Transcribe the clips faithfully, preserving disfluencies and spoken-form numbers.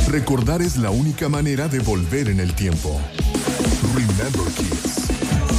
Recordar es la única manera de volver en el tiempo. Remember Kids.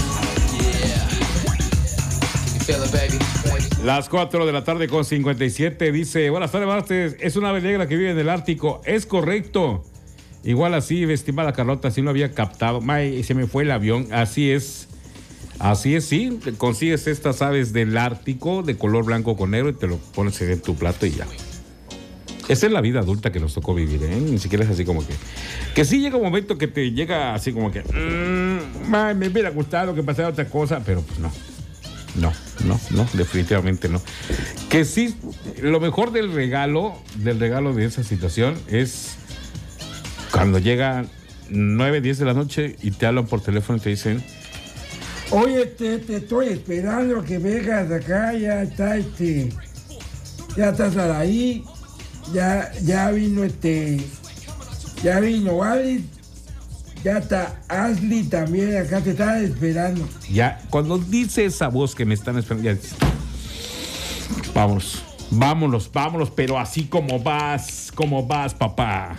Las cuatro de la tarde con cincuenta y siete. Dice, buenas tardes, Martes. Es una ave negra que vive en el Ártico. Es correcto. Igual así, estimada Carlota, si no había captado. May, se me fue el avión. Así es. Así es, sí. Consigues estas aves del Ártico de color blanco con negro y te lo pones en tu plato y ya. Esa es la vida adulta que nos tocó vivir, ¿eh? Ni siquiera es así como que... Que sí llega un momento que te llega así como que... Mmm, may, me hubiera gustado que pasara otra cosa, pero pues no. No, no, no, definitivamente no. Que sí, lo mejor del regalo, del regalo de esa situación es cuando llega nueve, diez de la noche y te hablan por teléfono y te dicen: oye, te, te estoy esperando que vengas acá, ya está este, ya estás ahí, ya, ya vino este, ya vino Alice. Ya está Ashley también, acá te están esperando. Ya, cuando dice esa voz que me están esperando, ya dice, vámonos, vámonos, vámonos, pero así como vas, como vas, papá.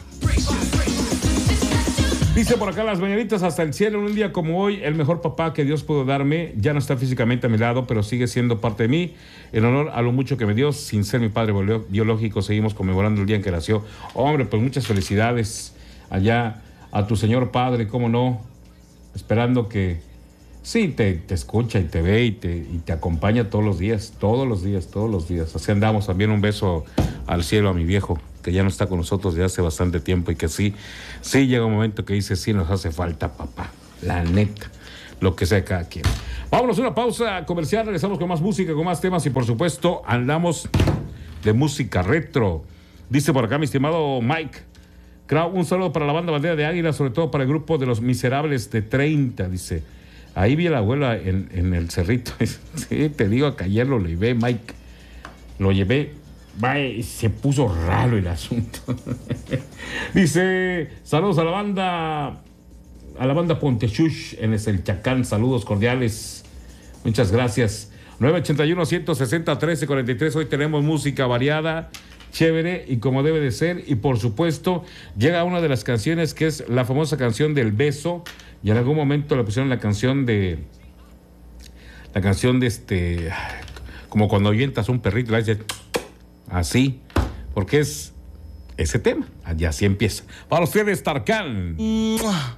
Dice por acá las mañanitas hasta el cielo, en un día como hoy, el mejor papá que Dios pudo darme, ya no está físicamente a mi lado, pero sigue siendo parte de mí, en honor a lo mucho que me dio, sin ser mi padre biológico, seguimos conmemorando el día en que nació. Hombre, pues muchas felicidades allá a tu señor padre, cómo no, esperando que sí te, te escucha y te ve y te, y te acompaña todos los días, todos los días, todos los días. Así andamos. También un beso al cielo a mi viejo, que ya no está con nosotros desde hace bastante tiempo y que sí, sí llega un momento que dice, sí nos hace falta, papá, la neta, lo que sea cada quien. Vámonos a una pausa comercial, regresamos con más música, con más temas y por supuesto andamos de música retro. Dice por acá mi estimado Mike, un saludo para la banda Bandera de Águila, sobre todo para el grupo de los Miserables de treinta, dice. Ahí vi a la abuela en, en el cerrito. Sí, te digo que ayer lo llevé, Mike. Lo llevé. Vaya, se puso raro el asunto. Dice, saludos a la banda, a la banda Pontechuch en el Chacán, saludos cordiales. Muchas gracias. nueve ochenta y uno, ciento sesenta, trece cuarenta y tres. Hoy tenemos música variada, chévere y como debe de ser, y por supuesto llega una de las canciones que es la famosa canción del beso, y en algún momento le pusieron la canción de la canción de este como cuando avientas un perrito, la dices así, porque es ese tema, y así empieza. Para ustedes, Tarkan.